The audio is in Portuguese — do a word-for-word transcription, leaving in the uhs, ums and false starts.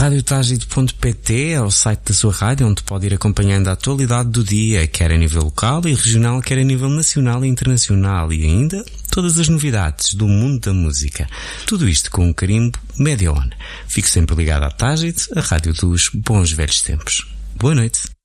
rádio tágide ponto pt é o site da sua rádio, onde pode ir acompanhando a atualidade do dia, quer a nível local e regional, quer a nível nacional e internacional, e ainda todas as novidades do mundo da música. Tudo isto com o carimbo Media On. Fique sempre ligado à Tágide, a rádio dos bons velhos tempos. Boa noite.